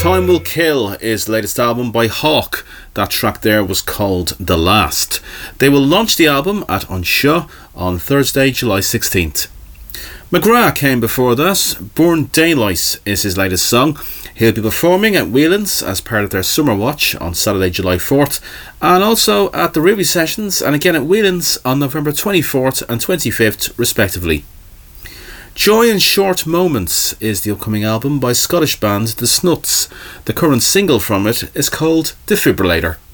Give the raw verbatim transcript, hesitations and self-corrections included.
Time Will Kill is the latest album by Hawk. That track there was called The Last. They will launch the album at Anseo on Thursday, July sixteenth. McGrath came before that. Born Daylight is his latest song. He'll be performing at Whelan's as part of their Summer Watch on Saturday, July fourth, and also at the Ruby Sessions and again at Whelan's on November twenty-fourth and twenty-fifth respectively. Joy in Short Moments is the upcoming album by Scottish band The Snuts. The current single from it is called Defibrillator.